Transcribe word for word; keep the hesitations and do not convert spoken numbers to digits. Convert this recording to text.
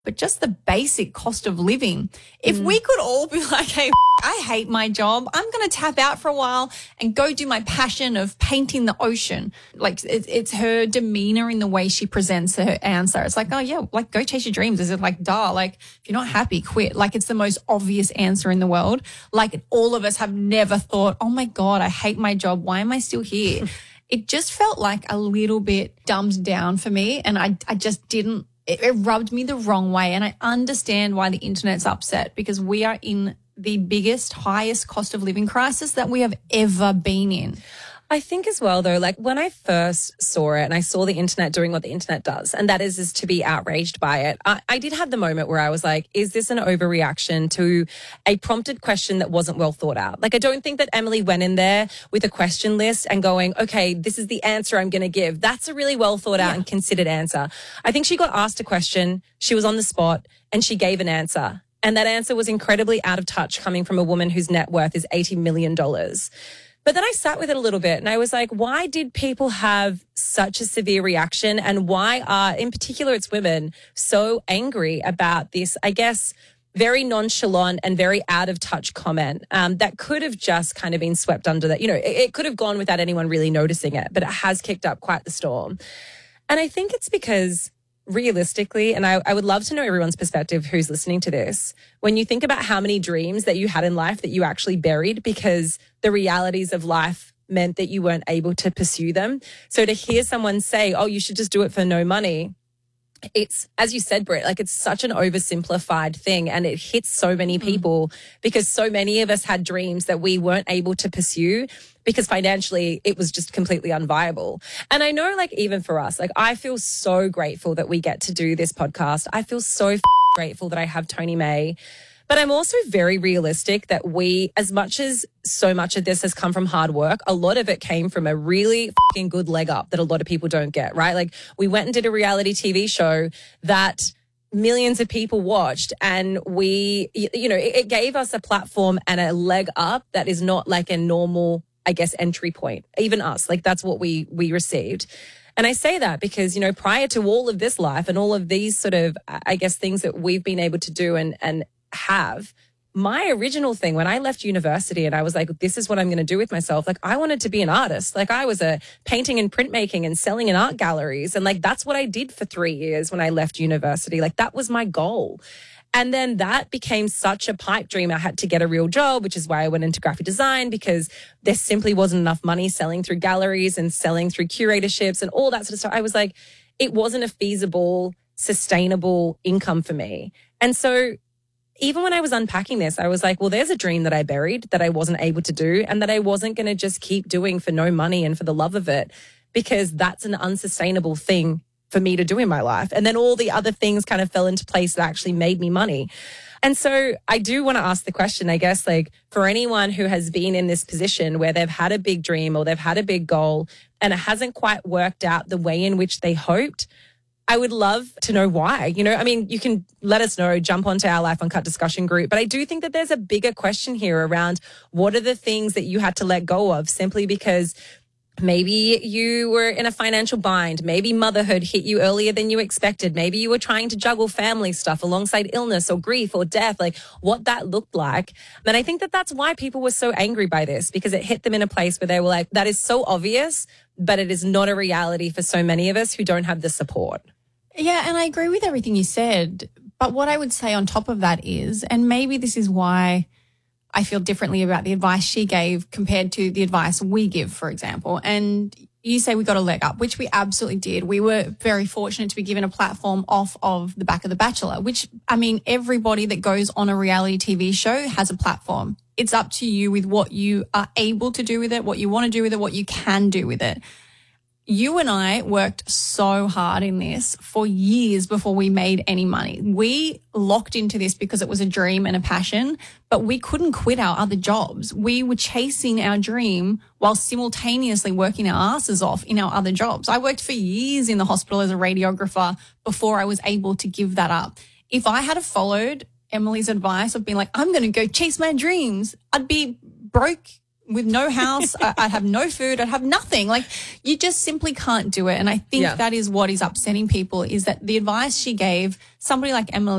but just the basic cost of living. If mm. we could all be like, hey, I hate my job, I'm going to tap out for a while and go do my passion of painting the ocean. Like it's, it's her demeanor in the way she presents her answer. It's like, oh yeah, like go chase your dreams. Is it like, duh, like if you're not happy, quit. Like it's the most obvious answer in the world. Like all of us have never thought, oh my God, I hate my job. Why am I still here? It just felt like a little bit dumbed down for me. And I, I just didn't, it, it rubbed me the wrong way. And I understand why the internet's upset, because we are in the biggest, highest cost of living crisis that we have ever been in. I think as well, though, like when I first saw it and I saw the internet doing what the internet does, and that is, is to be outraged by it, I, I did have the moment where I was like, is this an overreaction to a prompted question that wasn't well thought out? Like, I don't think that Emily went in there with a question list and going, okay, this is the answer I'm going to give. That's a really well thought out yeah. and considered answer. I think she got asked a question, she was on the spot, and she gave an answer. And that answer was incredibly out of touch coming from a woman whose net worth is eighty million dollars. But then I sat with it a little bit and I was like, why did people have such a severe reaction? And why are, in particular, it's women, so angry about this, I guess, very nonchalant and very out of touch comment um, that could have just kind of been swept under that. You know, it, it could have gone without anyone really noticing it, but it has kicked up quite the storm. And I think it's because realistically, and I, I would love to know everyone's perspective who's listening to this, when you think about how many dreams that you had in life that you actually buried because the realities of life meant that you weren't able to pursue them. So to hear someone say, oh, you should just do it for no money, it's, as you said, Britt, like it's such an oversimplified thing and it hits so many people mm. because so many of us had dreams that we weren't able to pursue because financially it was just completely unviable. And I know, like, even for us, like, I feel so grateful that we get to do this podcast. I feel so f- grateful that I have Tony May. But I'm also very realistic that we, as much as so much of this has come from hard work, a lot of it came from a really fucking good leg up that a lot of people don't get, right? Like, we went and did a reality T V show that millions of people watched, and we, you know, it, it gave us a platform and a leg up that is not like a normal, I guess, entry point. Even us, like that's what we we received. And I say that because, you know, prior to all of this life and all of these sort of, I guess, things that we've been able to do and and have, my original thing when I left university and I was like, this is what I'm going to do with myself. Like, I wanted to be an artist. Like, I was a painting and printmaking and selling in art galleries. And like, that's what I did for three years when I left university. Like, that was my goal. And then that became such a pipe dream. I had to get a real job, which is why I went into graphic design, because there simply wasn't enough money selling through galleries and selling through curatorships and all that sort of stuff. I was like, it wasn't a feasible, sustainable income for me. And so even when I was unpacking this, I was like, well, there's a dream that I buried that I wasn't able to do and that I wasn't going to just keep doing for no money and for the love of it, because that's an unsustainable thing for me to do in my life. And then all the other things kind of fell into place that actually made me money. And so I do want to ask the question, I guess, like, for anyone who has been in this position where they've had a big dream or they've had a big goal and it hasn't quite worked out the way in which they hoped, I would love to know why. You know, I mean, you can let us know, jump onto our Life Uncut discussion group. But I do think that there's a bigger question here around what are the things that you had to let go of simply because maybe you were in a financial bind. Maybe motherhood hit you earlier than you expected. Maybe you were trying to juggle family stuff alongside illness or grief or death, like what that looked like. And I think that that's why people were so angry by this, because it hit them in a place where they were like, that is so obvious, but it is not a reality for so many of us who don't have the support. Yeah, and I agree with everything you said. But what I would say on top of that is, and maybe this is why I feel differently about the advice she gave compared to the advice we give, for example. And you say we got a leg up, which we absolutely did. We were very fortunate to be given a platform off of the back of The Bachelor, which, I mean, everybody that goes on a reality T V show has a platform. It's up to you with what you are able to do with it, what you want to do with it, what you can do with it. You and I worked so hard in this for years before we made any money. We locked into this because it was a dream and a passion, but we couldn't quit our other jobs. We were chasing our dream while simultaneously working our asses off in our other jobs. I worked for years in the hospital as a radiographer before I was able to give that up. If I had followed Emily's advice of being like, I'm going to go chase my dreams, I'd be broke with no house. I, I'd have no food. I'd have nothing. Like, you just simply can't do it. And I think Yeah. that is what is upsetting people, is that the advice she gave, somebody like Emily